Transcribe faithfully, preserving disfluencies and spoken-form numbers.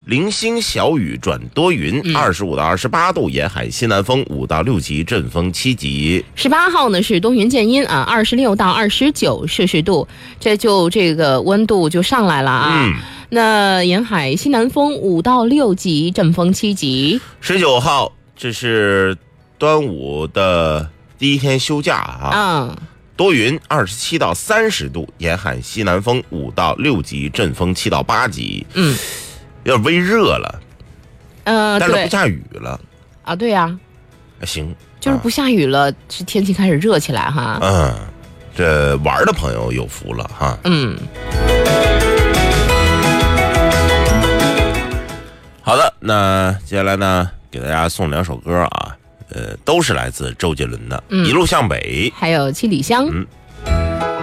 零星小雨转多云，二十五到二十八度，沿海西南风五到六级，阵风七级。 十八号呢是多云见阴啊，二十六到二十九摄氏度，这就这个温度就上来了啊。嗯，那沿海西南风五到六级，阵风七级。 十九号，这是端午的第一天休假啊。 嗯。 多云，二十七到三十度，沿海西南风五到六级，阵风七到八级。嗯，有点微热了， 呃， 但是不下雨了啊。对呀、 啊，行， 就是不下雨了，是、啊、天气开始热起来哈。 嗯，这玩的朋友有福了哈。 嗯， 好的，那接下来呢，给大家送两首歌啊。呃，都是来自周杰伦的《嗯、一路向北》， 还有七里香。 嗯。